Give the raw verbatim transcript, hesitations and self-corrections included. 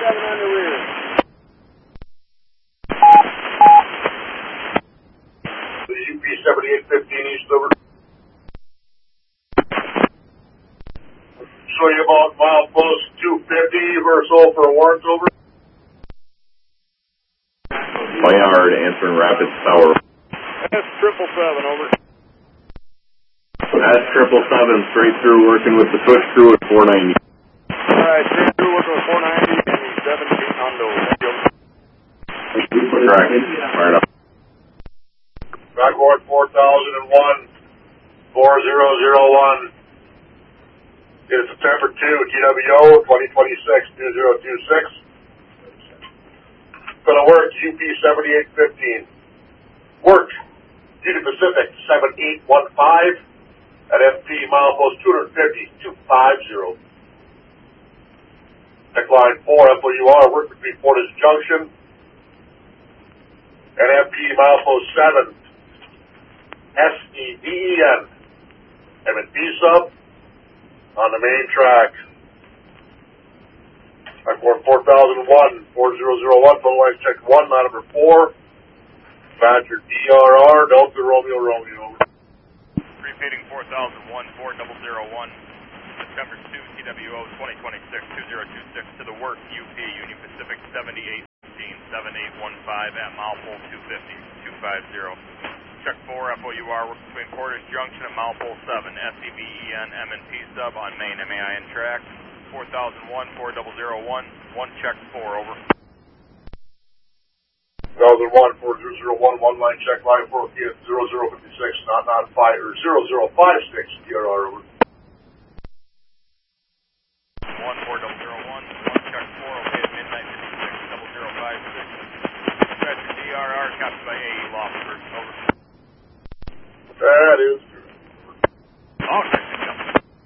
seven on the rear. The U P seventy-eight fifteen east over. Show you about milepost two fifty, reversal for a warrant over. Bayard answering Rapids Tower. That's triple seven over. That's triple seven straight through working with the push crew at four ninety. Alright, straight through working with four ninety and he's seventeen hundo. Track. Fired up. Backward four thousand one, four zero zero one. It is September second, T W O, twenty twenty-six, two zero two six. Gonna work, U P seventy-eight fifteen. Work, Union Pacific seven eight one five at M P milepost two fifty, two fifty. Tech line four, F O U R, work between Portage Junction and M P milepost seven, S E D E N, M and P sub on the main track. Backward four thousand one, four zero zero one, phone line check one, line number four. Badger D R R, Delta Romeo Romeo. Repeating four thousand one, four zero zero one, September second, T W O, twenty twenty-six, two zero two six, to the work, U P, Union Pacific seventy-eight fifteen, seven eight one five at milepole two fifty, two fifty. Check four, F O U R, work between Portage Junction and milepole seven, S E B E N, M and P sub on main M A I N track, four thousand one, four zero zero one, one check four, over. four thousand one, four zero zero one, one line check, line four, zero zero five six, not not five, or zero zero five six, D R R, over. one, four zero zero one, one check four, okay at midnight fifty-six, zero zero five six. Badger D R R, copied by A E, Loftus, over. That is good. Okay.